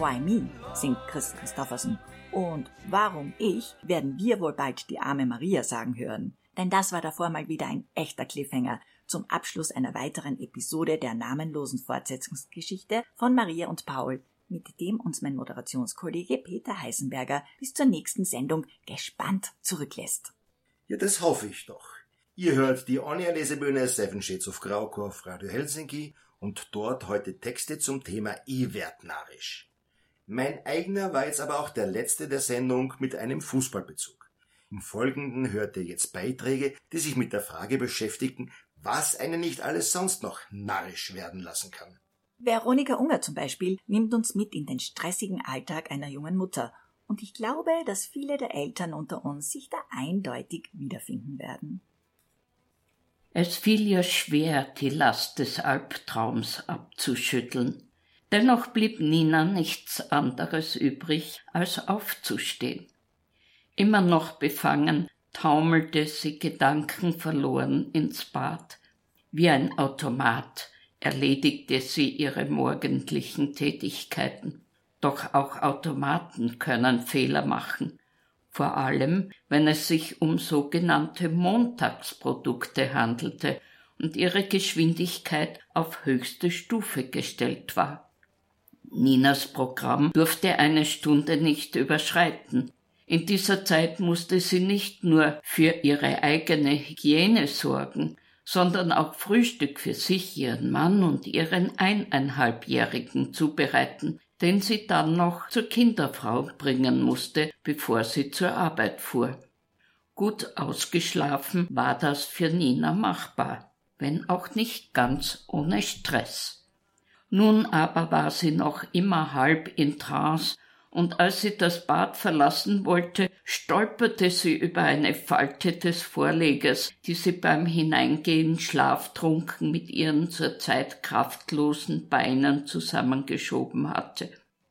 Why Me singt Kris Kristofferson. Und warum ich, werden wir wohl bald die arme Maria sagen hören. Denn das war davor mal wieder ein echter Cliffhanger zum Abschluss einer weiteren Episode der namenlosen Fortsetzungsgeschichte von Maria und Paul, mit dem uns mein Moderationskollege Peter Heisenberger bis zur nächsten Sendung gespannt zurücklässt. Ja, das hoffe ich doch. Ihr hört die On-Air-Lesebühne Seven Shades of Grauko auf Radio Helsinki und dort heute Texte zum Thema Ich werd narrisch. Mein eigener war jetzt aber auch der letzte der Sendung mit einem Fußballbezug. Im Folgenden hört ihr jetzt Beiträge, die sich mit der Frage beschäftigen, was einen nicht alles sonst noch narrisch werden lassen kann. Veronika Unger zum Beispiel nimmt uns mit in den stressigen Alltag einer jungen Mutter. Und ich glaube, dass viele der Eltern unter uns sich da eindeutig wiederfinden werden. Es fiel ihr schwer, die Last des Albtraums abzuschütteln. Dennoch blieb Nina nichts anderes übrig, als aufzustehen. Immer noch befangen taumelte sie gedankenverloren ins Bad. Wie ein Automat erledigte sie ihre morgendlichen Tätigkeiten. Doch auch Automaten können Fehler machen, vor allem wenn es sich um sogenannte Montagsprodukte handelte und ihre Geschwindigkeit auf höchste Stufe gestellt war. Ninas Programm durfte eine Stunde nicht überschreiten. In dieser Zeit musste sie nicht nur für ihre eigene Hygiene sorgen, sondern auch Frühstück für sich, ihren Mann und ihren 1,5-Jährigen zubereiten, den sie dann noch zur Kinderfrau bringen musste, bevor sie zur Arbeit fuhr. Gut ausgeschlafen war das für Nina machbar, wenn auch nicht ganz ohne Stress. Nun aber war sie noch immer halb in Trance, und als sie das Bad verlassen wollte, stolperte sie über eine Falte des Vorlegers, die sie beim Hineingehen schlaftrunken mit ihren zurzeit kraftlosen Beinen zusammengeschoben hatte.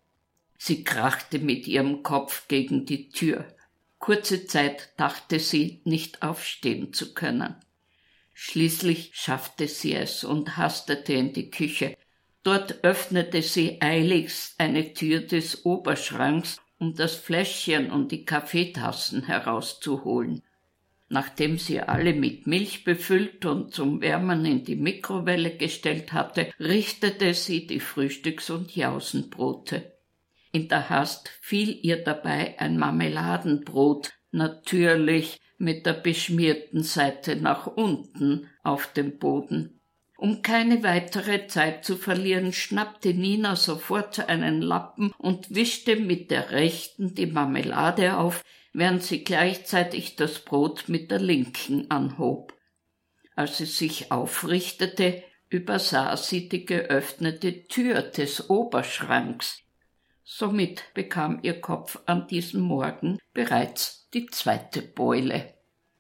Sie krachte mit ihrem Kopf gegen die Tür. Kurze Zeit dachte sie, nicht aufstehen zu können. Schließlich schaffte sie es und hastete in die Küche. Dort öffnete sie eiligst eine Tür des Oberschranks, um das Fläschchen und die Kaffeetassen herauszuholen. Nachdem sie alle mit Milch befüllt und zum Wärmen in die Mikrowelle gestellt hatte, richtete sie die Frühstücks- und Jausenbrote. In der Hast fiel ihr dabei ein Marmeladenbrot, natürlich mit der beschmierten Seite nach unten, auf dem Boden. Um keine weitere Zeit zu verlieren, schnappte Nina sofort einen Lappen und wischte mit der rechten die Marmelade auf, während sie gleichzeitig das Brot mit der linken anhob. Als sie sich aufrichtete, übersah sie die geöffnete Tür des Oberschranks. Somit bekam ihr Kopf an diesem Morgen bereits die zweite Beule.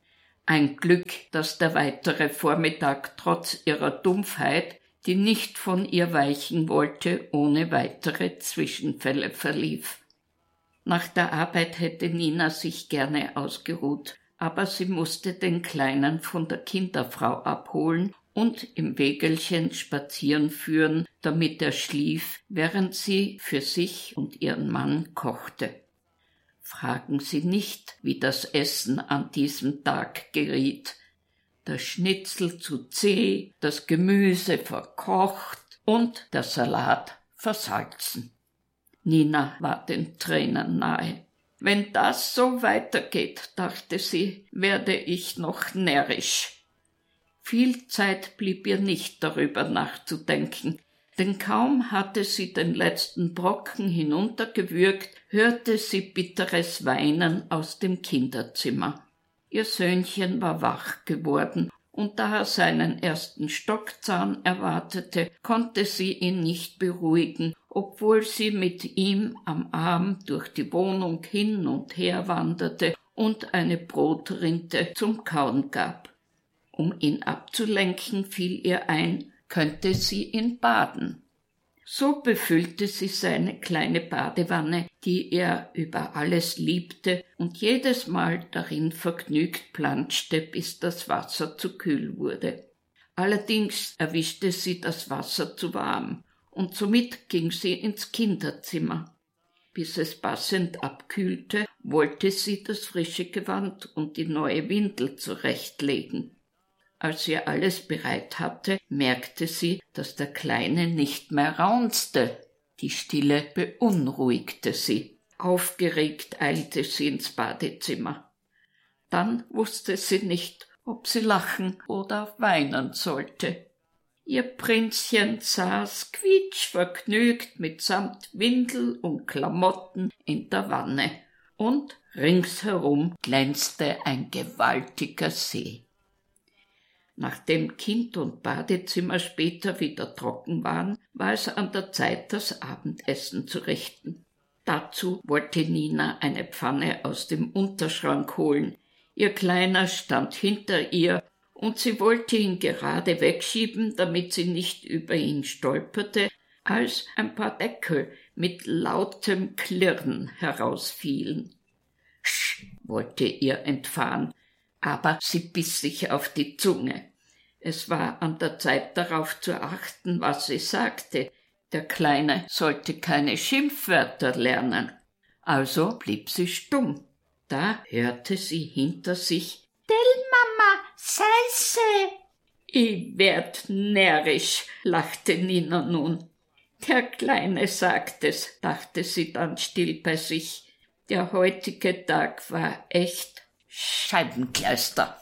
Ein Glück, dass der weitere Vormittag trotz ihrer Dumpfheit, die nicht von ihr weichen wollte, ohne weitere Zwischenfälle verlief. Nach der Arbeit hätte Nina sich gerne ausgeruht, aber sie musste den Kleinen von der Kinderfrau abholen und im Wägelchen spazieren führen, damit er schlief, während sie für sich und ihren Mann kochte. Fragen Sie nicht, wie das Essen an diesem Tag geriet. Der Schnitzel zu zäh, das Gemüse verkocht und der Salat versalzen. Nina war den Tränen nahe. Wenn das so weitergeht, dachte sie, werde ich noch närrisch. Viel Zeit blieb ihr nicht, darüber nachzudenken, denn kaum hatte sie den letzten Brocken hinuntergewürgt, hörte sie bitteres Weinen aus dem Kinderzimmer. Ihr Söhnchen war wach geworden, und da er seinen ersten Stockzahn erwartete, konnte sie ihn nicht beruhigen, obwohl sie mit ihm am Arm durch die Wohnung hin und her wanderte und eine Brotrinte zum Kauen gab. Um ihn abzulenken, fiel ihr ein, könnte sie ihn baden. So befüllte sie seine kleine Badewanne, die er über alles liebte und jedes Mal darin vergnügt planschte, bis das Wasser zu kühl wurde. Allerdings erwischte sie das Wasser zu warm, und somit ging sie ins Kinderzimmer. Bis es passend abkühlte, wollte sie das frische Gewand und die neue Windel zurechtlegen. Als sie alles bereit hatte, merkte sie, dass der Kleine nicht mehr raunzte. Die Stille beunruhigte sie. Aufgeregt eilte sie ins Badezimmer. Dann wusste sie nicht, ob sie lachen oder weinen sollte. Ihr Prinzchen saß quietschvergnügt mitsamt Windel und Klamotten in der Wanne, und ringsherum glänzte ein gewaltiger See. Nachdem Kind und Badezimmer später wieder trocken waren, war es an der Zeit, das Abendessen zu richten. Dazu wollte Nina eine Pfanne aus dem Unterschrank holen. Ihr Kleiner stand hinter ihr, und sie wollte ihn gerade wegschieben, damit sie nicht über ihn stolperte, als ein paar Deckel mit lautem Klirren herausfielen. »Sch«, wollte ihr entfahren, aber sie biss sich auf die Zunge. Es war an der Zeit, darauf zu achten, was sie sagte. Der Kleine sollte keine Schimpfwörter lernen. Also blieb sie stumm. Da hörte sie hinter sich: »Del Mama, Seiße!« »Ich werd närrisch«, lachte Nina nun. »Der Kleine sagt es«, dachte sie dann still bei sich. Der heutige Tag war echt Scheibenkleister.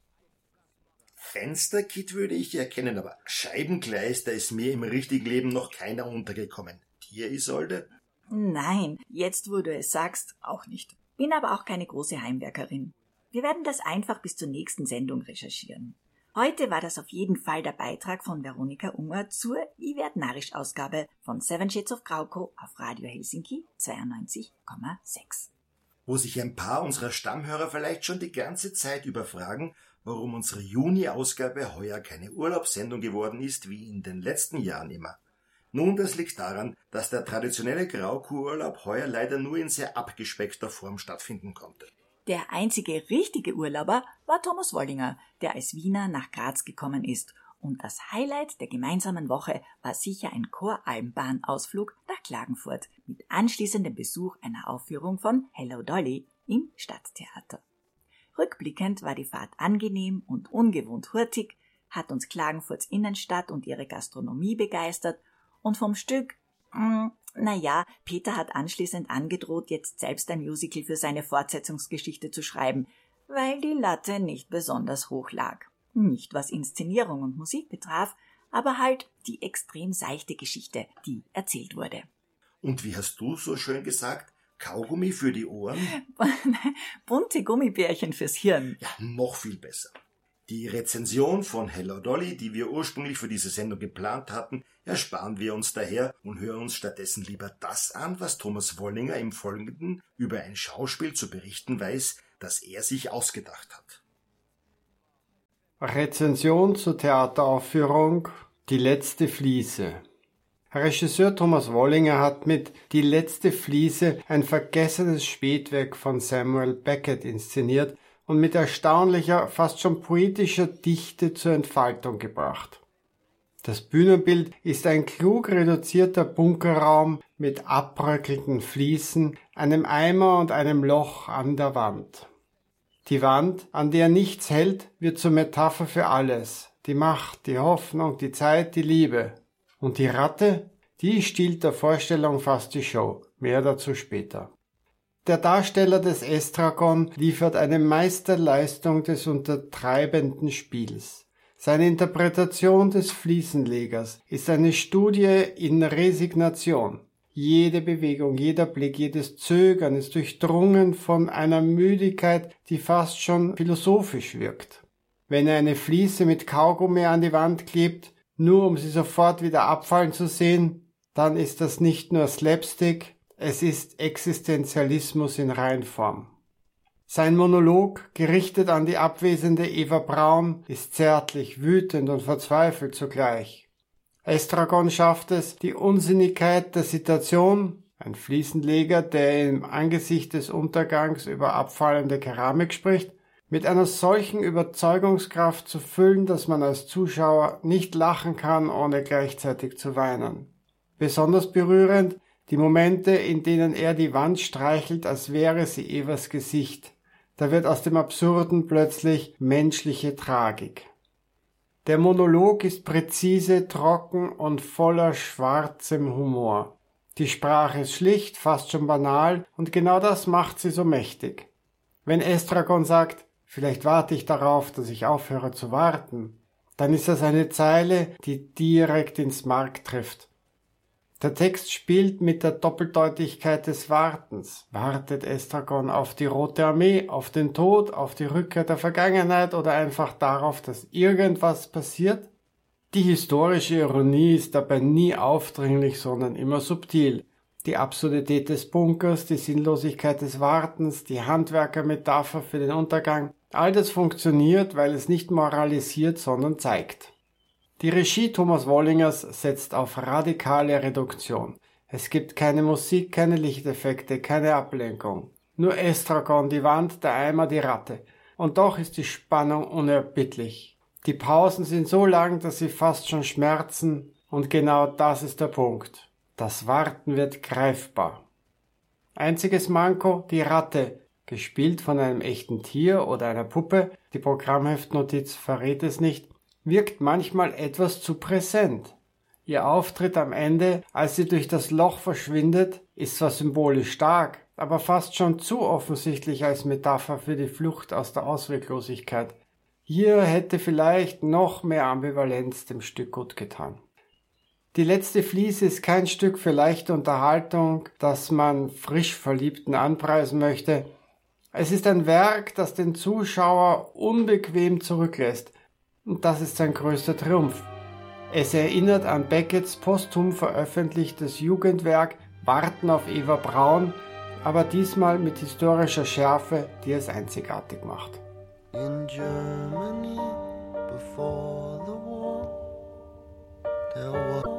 Fensterkit würde ich erkennen, aber Scheibenkleister ist mir im richtigen Leben noch keiner untergekommen. Dir, Isolde? Nein, jetzt wo du es sagst, auch nicht. Bin aber auch keine große Heimwerkerin. Wir werden das einfach bis zur nächsten Sendung recherchieren. Heute war das auf jeden Fall der Beitrag von Veronika Unger zur Ich werd narrisch-Ausgabe von Seven Shades of Grauko auf Radio Helsinki 92,6. Wo sich ein paar unserer Stammhörer vielleicht schon die ganze Zeit überfragen, warum unsere Juni-Ausgabe heuer keine Urlaubssendung geworden ist, wie in den letzten Jahren immer. Nun, das liegt daran, dass der traditionelle Graukuh-Urlaub heuer leider nur in sehr abgespeckter Form stattfinden konnte. Der einzige richtige Urlauber war Thomas Wollinger, der als Wiener nach Graz gekommen ist. Und das Highlight der gemeinsamen Woche war sicher ein Choralmbahnausflug nach Klagenfurt mit anschließendem Besuch einer Aufführung von Hello Dolly im Stadttheater. Rückblickend war die Fahrt angenehm und ungewohnt hurtig, hat uns Klagenfurts Innenstadt und ihre Gastronomie begeistert und vom Stück, Peter hat anschließend angedroht, jetzt selbst ein Musical für seine Fortsetzungsgeschichte zu schreiben, weil die Latte nicht besonders hoch lag. Nicht was Inszenierung und Musik betraf, aber halt die extrem seichte Geschichte, die erzählt wurde. Und wie hast du so schön gesagt? Kaugummi für die Ohren? Bunte Gummibärchen fürs Hirn. Ja, noch viel besser. Die Rezension von Hello Dolly, die wir ursprünglich für diese Sendung geplant hatten, ersparen wir uns daher und hören uns stattdessen lieber das an, was Thomas Wollinger im Folgenden über ein Schauspiel zu berichten weiß, das er sich ausgedacht hat. Rezension zur Theateraufführung »Die letzte Fliese«. Regisseur Thomas Wollinger hat mit »Die letzte Fliese« ein vergessenes Spätwerk von Samuel Beckett inszeniert und mit erstaunlicher, fast schon poetischer Dichte zur Entfaltung gebracht. Das Bühnenbild ist ein klug reduzierter Bunkerraum mit abbröckelnden Fliesen, einem Eimer und einem Loch an der Wand. Die Wand, an der nichts hält, wird zur Metapher für alles. Die Macht, die Hoffnung, die Zeit, die Liebe. Und die Ratte, die stiehlt der Vorstellung fast die Show. Mehr dazu später. Der Darsteller des Estragon liefert eine Meisterleistung des untertreibenden Spiels. Seine Interpretation des Fliesenlegers ist eine Studie in Resignation. Jede Bewegung, jeder Blick, jedes Zögern ist durchdrungen von einer Müdigkeit, die fast schon philosophisch wirkt. Wenn er eine Fliese mit Kaugummi an die Wand klebt, nur um sie sofort wieder abfallen zu sehen, dann ist das nicht nur Slapstick, es ist Existenzialismus in Reinform. Sein Monolog, gerichtet an die abwesende Eva Braun, ist zärtlich, wütend und verzweifelt zugleich. Estragon schafft es, die Unsinnigkeit der Situation, ein Fliesenleger, der im Angesicht des Untergangs über abfallende Keramik spricht, mit einer solchen Überzeugungskraft zu füllen, dass man als Zuschauer nicht lachen kann, ohne gleichzeitig zu weinen. Besonders berührend Die Momente, in denen er die Wand streichelt, als wäre sie Evas Gesicht. Da wird aus dem Absurden plötzlich menschliche Tragik. Der Monolog ist präzise, trocken und voller schwarzem Humor. Die Sprache ist schlicht, fast schon banal, und genau das macht sie so mächtig. Wenn Estragon sagt, vielleicht warte ich darauf, dass ich aufhöre zu warten, dann ist das eine Zeile, die direkt ins Mark trifft. Der Text spielt mit der Doppeldeutigkeit des Wartens. Wartet Estragon auf die Rote Armee, auf den Tod, auf die Rückkehr der Vergangenheit oder einfach darauf, dass irgendwas passiert? Die historische Ironie ist dabei nie aufdringlich, sondern immer subtil. Die Absurdität des Bunkers, die Sinnlosigkeit des Wartens, die Handwerkermetapher für den Untergang, all das funktioniert, weil es nicht moralisiert, sondern zeigt. Die Regie Thomas Wollingers setzt auf radikale Reduktion. Es gibt keine Musik, keine Lichteffekte, keine Ablenkung. Nur Estragon, die Wand, der Eimer, die Ratte. Und doch ist die Spannung unerbittlich. Die Pausen sind so lang, dass sie fast schon schmerzen. Und genau das ist der Punkt. Das Warten wird greifbar. Einziges Manko, die Ratte, gespielt von einem echten Tier oder einer Puppe, die Programmheftnotiz verrät es nicht, wirkt manchmal etwas zu präsent. Ihr Auftritt am Ende, als sie durch das Loch verschwindet, ist zwar symbolisch stark, aber fast schon zu offensichtlich als Metapher für die Flucht aus der Ausweglosigkeit. Hier hätte vielleicht noch mehr Ambivalenz dem Stück gut getan. Die letzte Fliese ist kein Stück für leichte Unterhaltung, das man frisch Verliebten anpreisen möchte. Es ist ein Werk, das den Zuschauer unbequem zurücklässt. Und das ist sein größter Triumph. Es erinnert an Becketts posthum veröffentlichtes Jugendwerk Warten auf Eva Braun, aber diesmal mit historischer Schärfe, die es einzigartig macht. In Germany before the war, there was